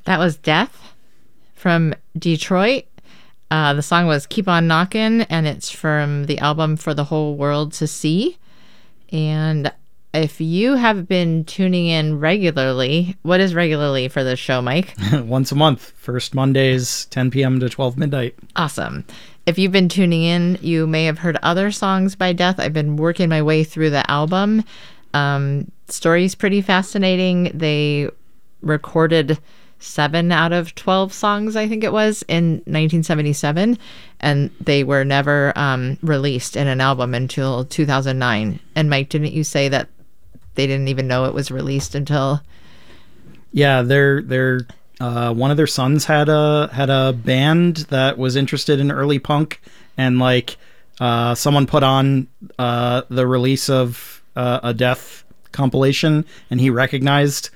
That was Death from Detroit. The song was Keep On Knockin', and it's from the album For the Whole World to See. And if you have been tuning in regularly, what is regularly for this show, Mike? Once a month, first Mondays, 10 p.m. to 12 midnight. Awesome. If you've been tuning in, you may have heard other songs by Death. I've been working my way through the album. Story's pretty fascinating. They recorded 7 out of 12 songs, I think it was, in 1977, and they were never released in an album until 2009. And Mike, didn't you say that they didn't even know it was released until? Yeah, they're one of their sons had a band that was interested in early punk, and someone put on the release of a Death compilation, and he recognized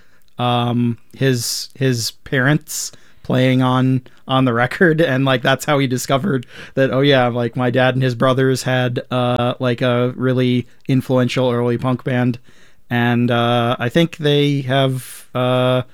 his parents playing on the record, and that's how he discovered that, oh yeah, my dad and his brothers had a really influential early punk band. And I think they have the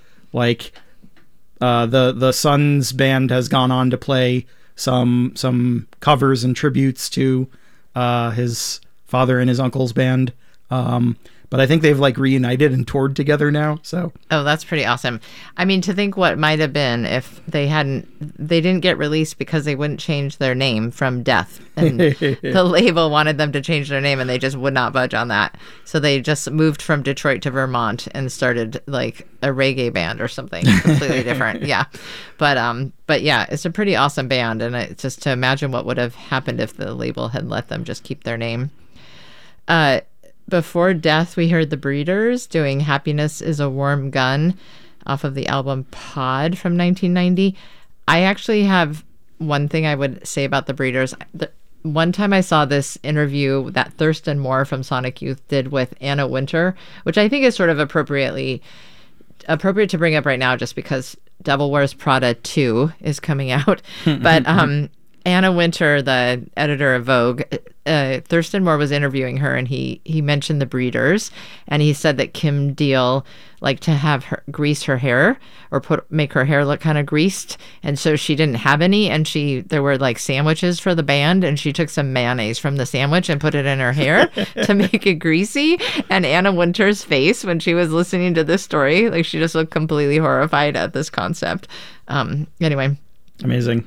son's band has gone on to play some covers and tributes to his father and his uncle's band. But I think they've reunited and toured together now. So that's pretty awesome. I mean, to think what might have been if they didn't get released because they wouldn't change their name from Death, and the label wanted them to change their name, and they just would not budge on that. So they just moved from Detroit to Vermont and started a reggae band or something completely different. Yeah, but yeah, it's a pretty awesome band, and it's just to imagine what would have happened if the label had let them just keep their name. Before Death, we heard the Breeders doing Happiness is a Warm Gun off of the album Pod from 1990. I actually have one thing I would say about the Breeders. One time I saw this interview that Thurston Moore from Sonic Youth did with Anna Wintour, which I think is sort of appropriate to bring up right now just because Devil Wears Prada 2 is coming out. But Anna Wintour, the editor of Vogue, Thurston Moore was interviewing her, and he mentioned the Breeders, and he said that Kim Deal liked to have her grease her hair or make her hair look kind of greased, and so she didn't have any, and there were sandwiches for the band, and she took some mayonnaise from the sandwich and put it in her hair to make it greasy. And Anna Wintour's face when she was listening to this story, she just looked completely horrified at this concept. Anyway, amazing.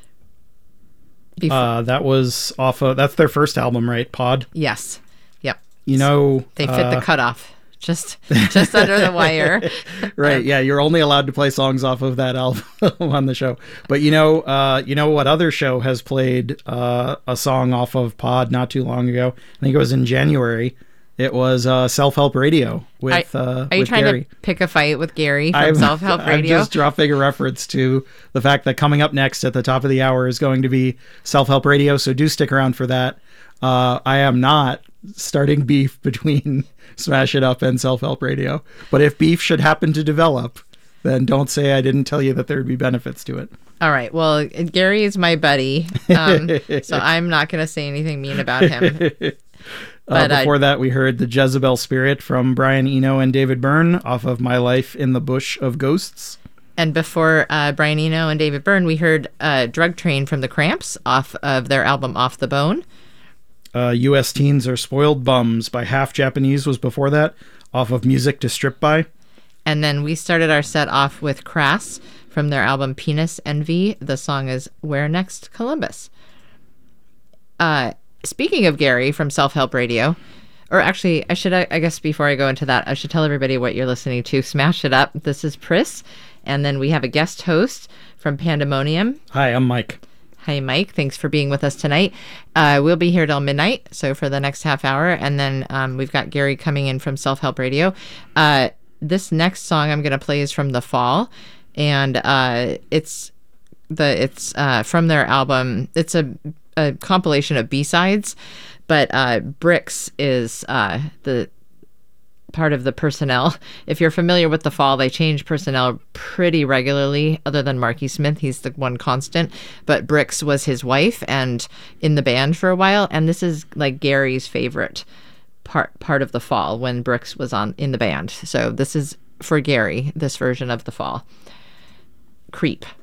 That was that's their first album, right? Pod? Yes. Yep. They fit the cutoff just under the wire. Right. Yeah. You're only allowed to play songs off of that album on the show. But you know what other show has played a song off of Pod not too long ago? I think it was in January. It was Self-Help Radio with Are you trying Gary. to pick a fight with Gary from Self-Help Radio? I'm just dropping a reference to the fact that coming up next at the top of the hour is going to be Self-Help Radio, so do stick around for that. I am not starting beef between Smash It Up and Self-Help Radio, but if beef should happen to develop, then don't say I didn't tell you that there would be benefits to it. All right. Well, Gary is my buddy, so I'm not going to say anything mean about him. Before that, we heard the Jezebel Spirit from Brian Eno and David Byrne off of My Life in the Bush of Ghosts. And before Brian Eno and David Byrne, we heard Drug Train from the Cramps off of their album Off the Bone. U.S. Teens Are Spoiled Bums by Half Japanese was before that, off of Music to Strip By. And then we started our set off with Crass from their album Penis Envy. The song is Where Next, Columbus. Speaking of Gary from Self-Help Radio, or actually, I guess before I go into that, I should tell everybody what you're listening to. Smash It Up. This is Pris. And then we have a guest host from Pandemonium. Hi, I'm Mike. Hi, Mike. Thanks for being with us tonight. We'll be here till midnight, so for the next half hour. And then we've got Gary coming in from Self-Help Radio. This next song I'm going to play is from The Fall. And it's from their album. It's a compilation of B-sides, but Brix is the part of the personnel. If you're familiar with The Fall, they change personnel pretty regularly, other than Marky Smith. He's the one constant, but Brix was his wife and in the band for a while, and this is Gary's favorite part of The Fall when Brix was in the band. So this is for Gary, this version of The Fall. Creep.